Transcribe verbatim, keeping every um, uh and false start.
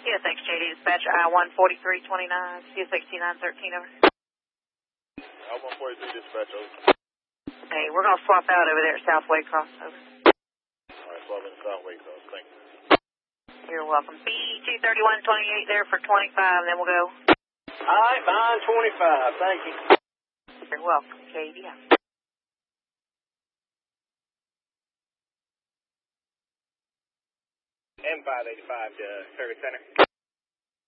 S X J D dispatch, I one forty-three twenty-nine, C S X T nine thirteen, over. I one forty-three dispatch, over. Hey, we're going to swap out over there at South Waycross, over. All right, swap in South Waycross, thank you. You're welcome. B two thirty-one twenty-eight there for twenty-five, then we'll go. All right, fine, twenty-five, thank you. You're welcome, K D. M five eighty-five to Service Center.